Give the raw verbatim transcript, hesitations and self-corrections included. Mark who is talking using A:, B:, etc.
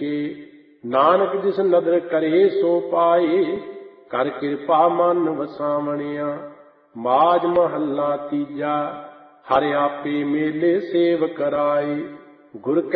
A: ਏ। ਨਾਨਕ ਜਿਸ ਨਦਰ ਕਰੇ ਸੋ ਪਾਏ, ਕਰ ਕਿਰਪਾ ਮਨ ਵਸਾਵਣਿਆ। ਮਾਝ ਮਹੱਲਾ ਤੀਜਾ। ਹਰਿ ਆਪੇ ਮੇਲੇ ਸੇਵ ਕਰਾਏ, ਗੁਰ